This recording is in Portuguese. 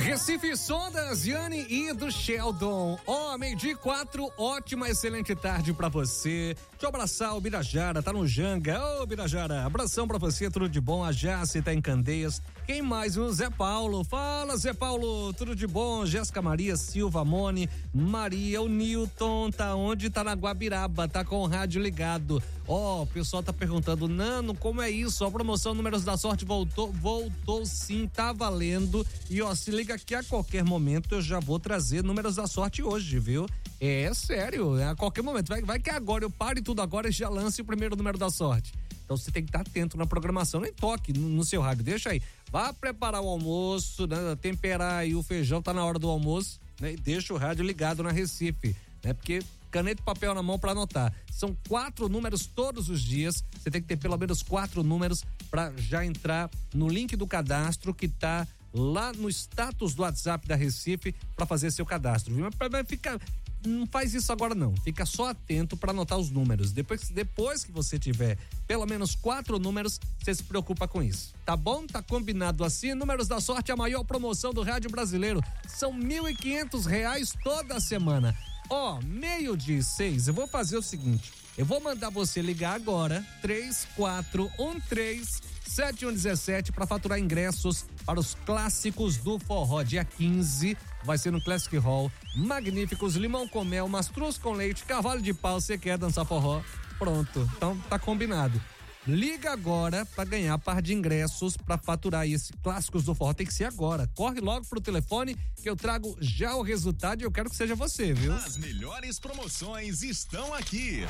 Recife Som da Ziane e do Sheldon. Meio-dia 4, ótima, excelente tarde pra você. Deixa eu abraçar o Birajara, tá no Janga. Birajara, abração pra você, tudo de bom. A Jace tá em Candeias. Quem mais? O Zé Paulo. Fala, Zé Paulo, tudo de bom. Jéssica Maria Silva, Mone, Maria, o Newton, tá onde? Tá na Guabiraba, tá com o rádio ligado. O pessoal tá perguntando, Nano, como é isso? A promoção Números da Sorte voltou sim, tá valendo. E se liga que a qualquer momento eu já vou trazer Números da Sorte hoje, viu? É sério, a qualquer momento. Vai que agora eu pare tudo agora e já lance o primeiro número da sorte. Então você tem que estar atento na programação, nem toque no seu rádio, deixa aí. Vá preparar o almoço, né? Temperar aí o feijão, tá na hora do almoço, né? E deixa o rádio ligado na Recife, né? Porque caneta e papel na mão para anotar. São 4 números todos os dias. Você tem que ter pelo menos 4 números para já entrar no link do cadastro que tá lá no status do WhatsApp da Recife para fazer seu cadastro, viu? Mas não faz isso agora não, fica só atento para anotar os números. Depois que você tiver pelo menos 4 números, você se preocupa com isso, tá bom? Tá combinado assim. Números da Sorte, a maior promoção do rádio brasileiro, são R$1.500 toda semana. 12:06, eu vou fazer o seguinte, eu vou mandar você ligar agora, 3413-7117, para faturar ingressos para os clássicos do forró. Dia 15 vai ser no Classic Hall. Magníficos, limão com mel, mastruz com leite, cavalo de pau. Você quer dançar forró? Pronto, então tá combinado. Liga agora para ganhar par de ingressos para faturar esse clássicos do forró. Tem que ser agora. Corre logo pro telefone que eu trago já o resultado e eu quero que seja você, viu? As melhores promoções estão aqui.